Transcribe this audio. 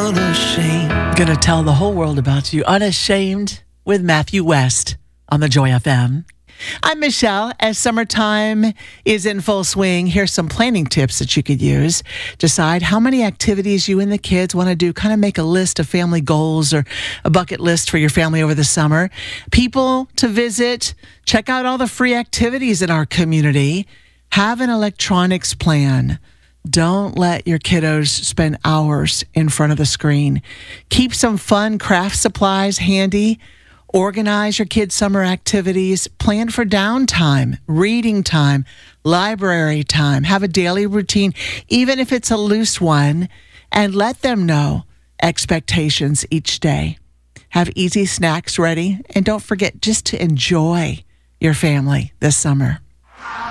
unashamed. Gonna tell the whole world about you. Unashamed with Matthew West on the Joy FM. I'm Michelle. As summertime is in full swing, here's some planning tips that you could use. Decide how many activities you and the kids want to do. Kind of make a list of family goals or a bucket list for your family over the summer. People to visit. Check out all the free activities in our community. Have an electronics plan. Don't let your kiddos spend hours in front of the screen. Keep some fun craft supplies handy. Organize your kids' summer activities. Plan for downtime, reading time, library time. Have a daily routine, even if it's a loose one, and let them know expectations each day. Have easy snacks ready, and don't forget just to enjoy your family this summer.